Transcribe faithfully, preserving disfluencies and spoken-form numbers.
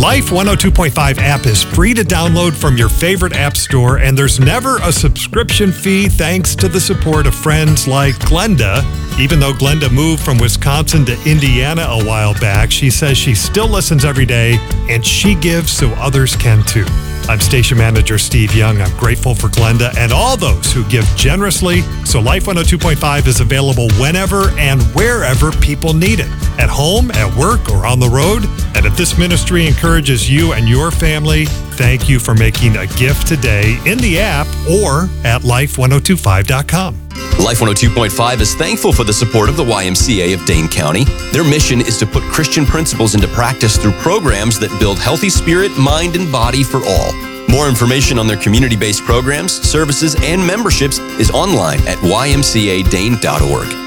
Life one oh two point five app is free to download from your favorite app store, and there's never a subscription fee thanks to the support of friends like Glenda. Even though Glenda moved from Wisconsin to Indiana a while back, she says she still listens every day, and she gives so others can too. I'm station manager Steve Young. I'm grateful for Glenda and all those who give generously, so Life one oh two point five is available whenever and wherever people need it, at home, at work, or on the road. And if this ministry encourages you and your family, thank you for making a gift today in the app or at life ten twenty-five dot com. Life one oh two point five is thankful for the support of the Y M C A of Dane County. Their mission is to put Christian principles into practice through programs that build healthy spirit, mind, and body for all. More information on their community-based programs, services, and memberships is online at y m c a dane dot org.